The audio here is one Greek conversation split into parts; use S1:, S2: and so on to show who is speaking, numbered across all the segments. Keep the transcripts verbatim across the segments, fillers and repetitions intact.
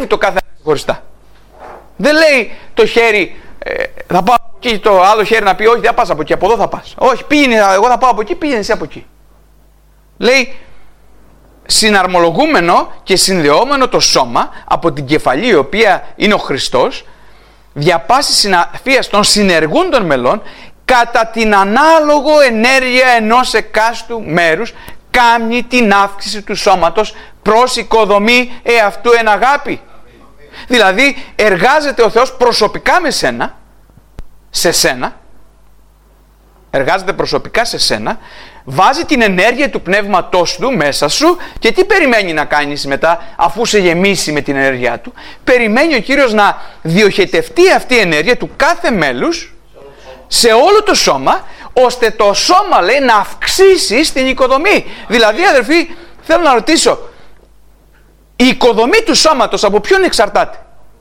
S1: δουλεύει το κάθε χωριστά. Δεν λέει το χέρι, ε, θα πάω από εκεί, το άλλο χέρι να πει όχι, δεν θα πας από εκεί, από εδώ θα πας. Όχι, πήγαινε, εγώ θα πάω από εκεί, πήγαινε εσύ από εκεί. Λέει συναρμολογούμενο και συνδεόμενο το σώμα από την κεφαλή, η οποία είναι ο Χριστός, δια πάσης συναφίας των συνεργούντων μελών, κατά την ανάλογο ενέργεια ενός εκάστου μέρους, κάμνει την αύξηση του σώματος προς οικοδομή εαυτού εν αγάπη. Δηλαδή εργάζεται ο Θεός προσωπικά με σένα, σε σένα, εργάζεται προσωπικά σε σένα, βάζει την ενέργεια του πνεύματός του μέσα σου και τι περιμένει να κάνεις μετά, αφού σε γεμίσει με την ενέργειά του? Περιμένει ο Κύριος να διοχετευτεί αυτή η ενέργεια του κάθε μέλους σε όλο το σώμα, ώστε το σώμα, λέει, να αυξήσει στην οικοδομή. Δηλαδή, αδερφοί, θέλω να ρωτήσω, η οικοδομή του σώματος από ποιον εξαρτάται?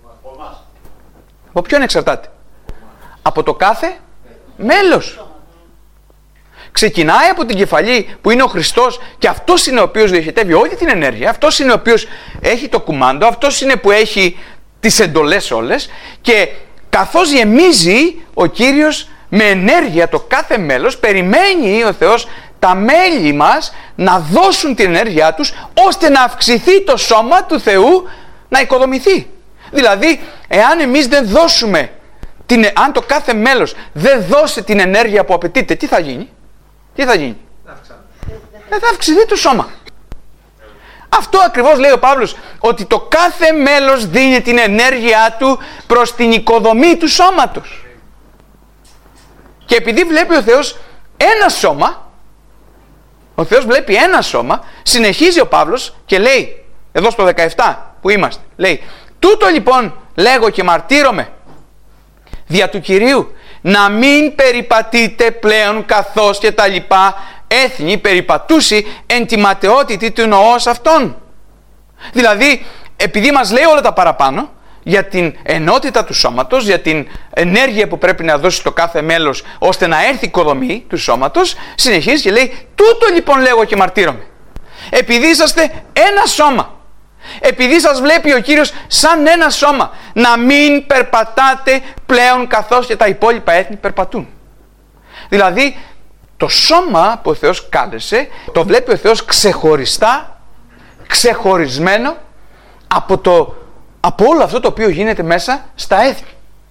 S1: Από ποιον εξαρτάται? Από το κάθε μέλος. Ξεκινάει από την κεφαλή που είναι ο Χριστός, και αυτός είναι ο οποίος διοχετεύει όλη την ενέργεια, αυτός είναι ο οποίος έχει το κουμάντο, αυτός είναι που έχει τις εντολές όλες, και καθώς γεμίζει ο Κύριος με ενέργεια το κάθε μέλος, περιμένει ο Θεός τα μέλη μας να δώσουν την ενέργειά τους, ώστε να αυξηθεί το σώμα του Θεού, να οικοδομηθεί. Δηλαδή, εάν εμείς δεν δώσουμε, την, αν το κάθε μέλος δεν δώσει την ενέργεια που απαιτείται, τι θα γίνει? Τι θα γίνει? Δεν θα αυξηθεί το σώμα. Αυτό ακριβώς λέει ο Παύλος, ότι το κάθε μέλος δίνει την ενέργειά του προς την οικοδομή του σώματος. Και επειδή βλέπει ο Θεός ένα σώμα, ο Θεός βλέπει ένα σώμα, συνεχίζει ο Παύλος και λέει, εδώ στο δεκαεπτά που είμαστε, λέει, τούτο λοιπόν λέγω και μαρτύρομαι δια του Κυρίου, να μην περιπατείτε πλέον καθώς και τα λοιπά έθνη περιπατούσι εν τη ματαιότητη του νοός αυτών. Δηλαδή, επειδή μας λέει όλα τα παραπάνω για την ενότητα του σώματος, για την ενέργεια που πρέπει να δώσει το κάθε μέλος ώστε να έρθει η οικοδομή του σώματος, συνεχίζει και λέει, τούτο λοιπόν λέγω και μαρτύρομαι, επειδή είσαστε ένα σώμα, επειδή σας βλέπει ο Κύριος σαν ένα σώμα, να μην περπατάτε πλέον καθώς και τα υπόλοιπα έθνη περπατούν. Δηλαδή, το σώμα που ο Θεός κάλεσε, το βλέπει ο Θεός ξεχωριστά, ξεχωρισμένο από, το, από όλο αυτό το οποίο γίνεται μέσα στα έθνη.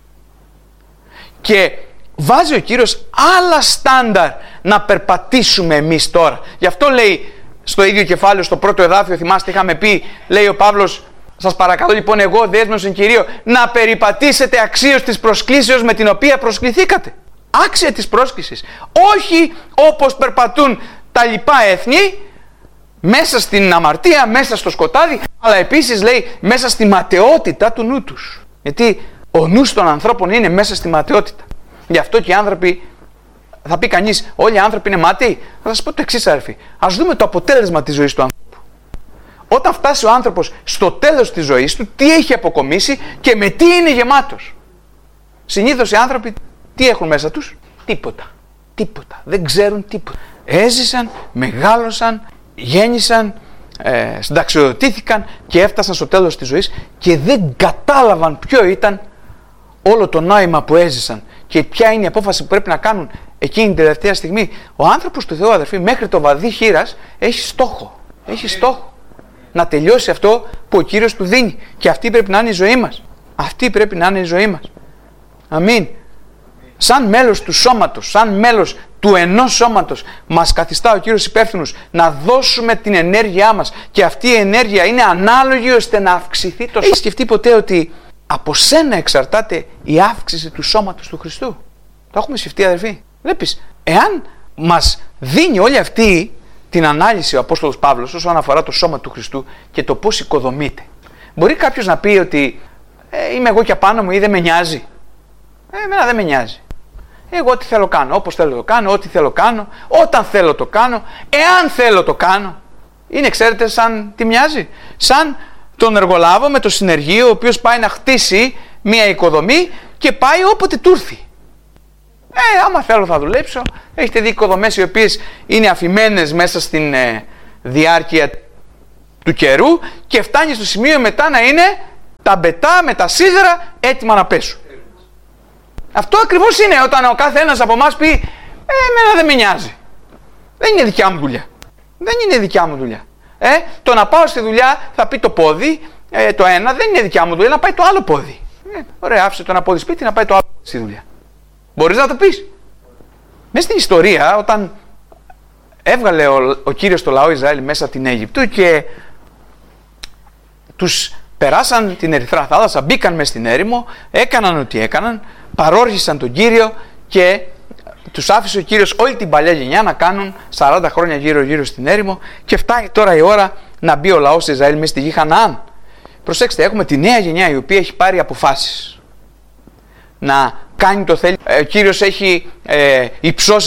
S1: Και βάζει ο Κύριος άλλα στάνταρ να περπατήσουμε εμείς τώρα. Γι' αυτό λέει στο ίδιο κεφάλαιο, στο πρώτο εδάφιο, θυμάστε είχαμε πει, λέει ο Παύλος, σας παρακαλώ λοιπόν εγώ δέσμιος εν Κυρίω, να περιπατήσετε αξίως της προσκλήσεως με την οποία προσκληθήκατε. Άξια της πρόσκλησης. Όχι όπως περπατούν τα λοιπά έθνη, μέσα στην αμαρτία, μέσα στο σκοτάδι, αλλά επίσης λέει μέσα στη ματαιότητα του νου τους. Γιατί ο νους των ανθρώπων είναι μέσα στη ματαιότητα. Γι' αυτό και οι άνθρωποι, θα πει κανείς, όλοι οι άνθρωποι είναι μάταιοι. Θα σας πω το εξής, αδερφοί. Ας δούμε το αποτέλεσμα της ζωής του άνθρωπου. Όταν φτάσει ο άνθρωπος στο τέλος της ζωής του, τι έχει αποκομίσει και με τι είναι γεμάτος. Συνήθως οι άνθρωποι τι έχουν μέσα τους? Τίποτα. Τίποτα. Δεν ξέρουν τίποτα. Έζησαν, μεγάλωσαν, γέννησαν, ε, συνταξιοδοτήθηκαν και έφτασαν στο τέλος της ζωής και δεν κατάλαβαν ποιο ήταν όλο το νόημα που έζησαν και ποια είναι η απόφαση που πρέπει να κάνουν εκείνη την τελευταία στιγμή. Ο άνθρωπος του Θεού, αδερφοί, μέχρι το βαδί χήρας έχει στόχο. Έχει στόχο να τελειώσει αυτό που ο Κύριος του δίνει. Και αυτή πρέπει να είναι η ζωή μας. Αυτή πρέπει να είναι η ζωή μας. Αμήν. Σαν μέλος του σώματος, σαν μέλος του ενός σώματος, μας καθιστά ο Κύριος υπεύθυνος να δώσουμε την ενέργειά μας και αυτή η ενέργεια είναι ανάλογη ώστε να αυξηθεί το σώμα. Έχεις σκεφτεί ποτέ ότι από σένα εξαρτάται η αύξηση του σώματος του Χριστού? Το έχουμε σκεφτεί, αδερφοί? Βλέπεις, εάν μας δίνει όλη αυτή την ανάλυση ο Απόστολος Παύλος όσον αφορά το σώμα του Χριστού και το πώς οικοδομείται, μπορεί κάποιος να πει ότι ε, είμαι εγώ και απάνω μου ή δεν με νοιάζει? Ε, εμένα δεν με νοιάζει. Εγώ ό,τι θέλω κάνω, όπως θέλω το κάνω, ό,τι θέλω κάνω, όταν θέλω το κάνω, εάν θέλω το κάνω. Είναι, ξέρετε, σαν τι μοιάζει? Σαν τον εργολάβο με το συνεργείο, ο οποίος πάει να χτίσει μια οικοδομή και πάει όποτε του έρθει. Ε, άμα θέλω θα δουλέψω. Έχετε δει οικοδομές οι οποίες είναι αφημένες μέσα στην ε, διάρκεια του καιρού και φτάνει στο σημείο μετά να είναι τα μπετά με τα σίδερα έτοιμα να πέσουν. Αυτό ακριβώς είναι όταν ο κάθε ένας από εμάς πει ε, εμένα δεν με νοιάζει. Δεν είναι δικιά μου δουλειά. Δεν είναι δικιά μου δουλειά. Ε, το να πάω στη δουλειά θα πει το πόδι, ε, το ένα δεν είναι δικιά μου δουλειά, να πάει το άλλο πόδι. Ε, ωραία, άφησε το ένα πόδι σπίτι να πάει το άλλο στη δουλειά. Μπορείς να το πεις. Μες στην ιστορία, όταν έβγαλε ο, ο Κύριος το λαό Ισραήλ μέσα από την Αίγυπτο και τους περάσαν την Ερυθρά θάλασσα, μπήκαν μες στην έρημο, έκαναν ό,τι έκαναν, παρόργησαν τον Κύριο και τους άφησε ο Κύριος όλη την παλιά γενιά να κάνουν σαράντα χρόνια γύρω γύρω στην έρημο και φτάνει τώρα η ώρα να μπει ο λαός Ισραήλ μέσα στη γη Χαναάν. Προσέξτε, έχουμε τη νέα γενιά η οποία έχει πάρει αποφάσεις να κάνει το θέλει. Ο Κύριος έχει ε, υψώσει